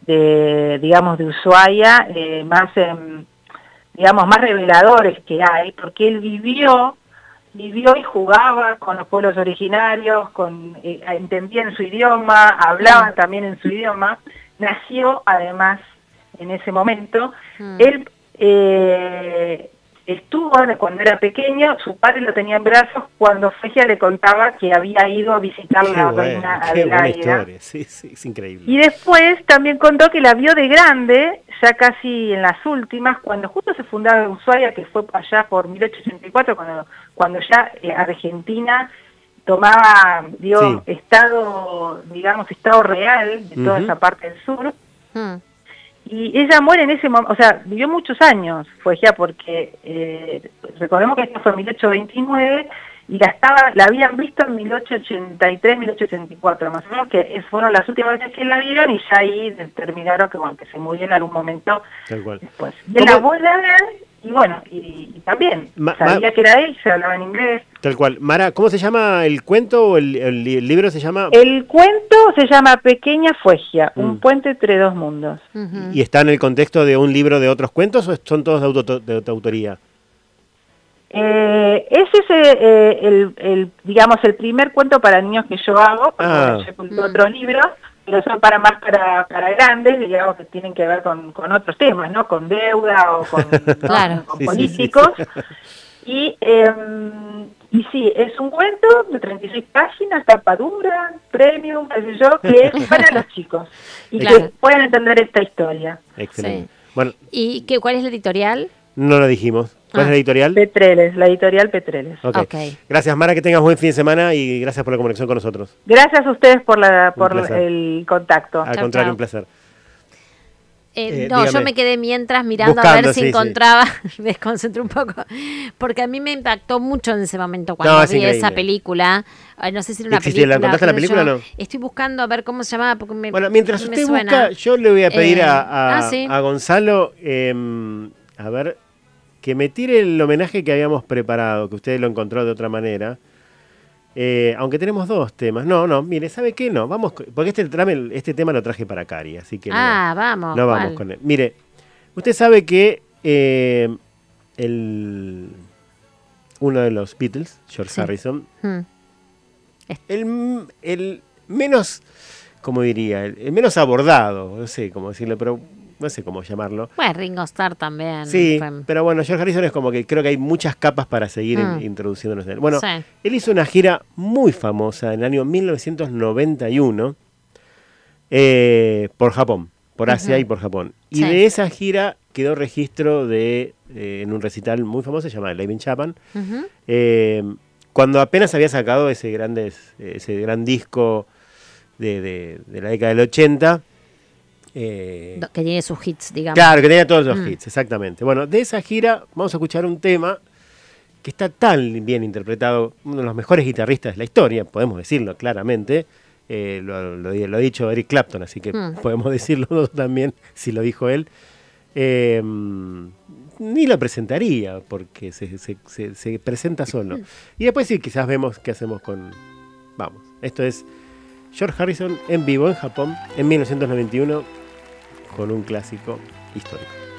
digamos, de Ushuaia, más, digamos, más reveladores que hay, porque él vivió y jugaba con los pueblos originarios, entendían su idioma, hablaban también en su idioma, nació además en ese momento. Él estuvo, cuando era pequeño, su padre lo tenía en brazos cuando Fregia le contaba que había ido a visitar la reina Adelaida. Qué buena historia, sí, es increíble. Y después también contó que la vio de grande, ya casi en las últimas, cuando justo se fundaba Ushuaia, que fue allá por 1884, cuando ya Argentina tomaba, estado, digamos, estado real de toda esa parte del sur. Y ella muere en ese momento, o sea, vivió muchos años, fue ya porque, recordemos que esto fue en 1829, y la habían visto en 1883, 1884, más o menos, que fueron las últimas veces que la vieron, y ya ahí determinaron que, bueno, que se murió en algún momento. Tal cual. Después. Y la vuelve a ver, y bueno, y también sabía que era él, se hablaba en inglés. Tal cual. Mara, ¿cómo se llama el cuento o el libro se llama? El cuento se llama Pequeña Fregia, un puente entre dos mundos. ¿Y está en el contexto de un libro de otros cuentos o son todos de tu autoría? Ese es digamos, el primer cuento para niños que yo hago, porque yo publico otros libros, pero son más para grandes, digamos, que tienen que ver con otros temas, ¿no? Con deuda o con, con políticos. Sí. Y sí, es un cuento de 36 páginas, tapa dura, premium, qué sé yo, que es para los chicos y que puedan entender esta historia. Excelente. Bueno, ¿y cuál es la editorial? No lo dijimos. ¿Cuál es la editorial? Petreles, la editorial Petreles. Okay. Gracias, Mara, que tengas buen fin de semana y gracias por la conexión con nosotros. Gracias a ustedes por el contacto. Al contrario, un placer. No, yo me quedé mientras mirando a ver si encontraba, me desconcentré un poco, porque a mí me impactó mucho en ese momento cuando vi esa película. No sé si era una película. ¿La encontraste la película o no? Estoy buscando a ver cómo se llamaba. Porque bueno, mientras usted busca, yo le voy a pedir a Gonzalo, a ver, que me tire el homenaje que habíamos preparado, que usted lo encontró de otra manera. Aunque tenemos dos temas. No, mire, ¿sabe qué? No, vamos, porque este tema lo traje para Cari, así que vamos. No vamos con él. Mire, usted sabe que uno de los Beatles, George Harrison, el menos, ¿cómo diría? El menos abordado, no sé cómo decirlo, pero no sé cómo llamarlo. Bueno, Ringo Starr también. Sí, pero bueno, George Harrison es como que creo que hay muchas capas para seguir introduciéndonos en él. Bueno, él hizo una gira muy famosa en el año 1991 por Japón, por Asia y por Japón. Y de esa gira quedó registro en un recital muy famoso, se llama Live in Japan, cuando apenas había sacado ese gran disco de la década del 80, que tiene sus hits, digamos. Claro, que tenía todos los hits, exactamente. Bueno, de esa gira vamos a escuchar un tema que está tan bien interpretado, uno de los mejores guitarristas de la historia, podemos decirlo claramente. Lo ha dicho Eric Clapton, así que podemos decirlo nosotros también, si lo dijo él. Ni lo presentaría, porque se presenta solo. Y después sí, quizás vemos qué hacemos con... Vamos, esto es George Harrison en vivo en Japón en 1991, con un clásico histórico.